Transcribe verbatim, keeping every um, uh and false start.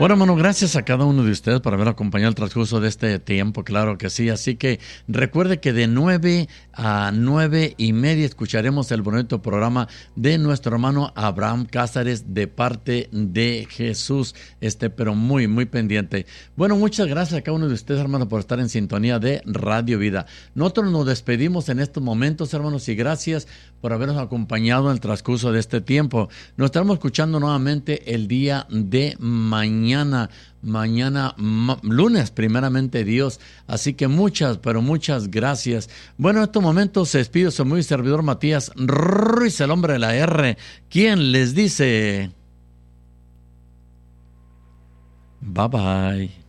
Bueno, hermano, gracias a cada uno de ustedes por haber acompañado el transcurso de este tiempo, claro que sí. Así que recuerde que de nueve a nueve y media escucharemos el bonito programa de nuestro hermano Abraham Cázares de parte de Jesús. Este, pero muy, muy pendiente. Bueno, muchas gracias a cada uno de ustedes, hermano, por estar en sintonía de Radio Vida. Nosotros nos despedimos en estos momentos, hermanos, y gracias por habernos acompañado en el transcurso de este tiempo. Nos estaremos escuchando nuevamente el día de mañana, mañana ma- lunes, primeramente Dios. Así que muchas, pero muchas gracias. Bueno, en estos momentos se despide su muy servidor Matías Ruiz, el hombre de la R, quien les dice bye bye.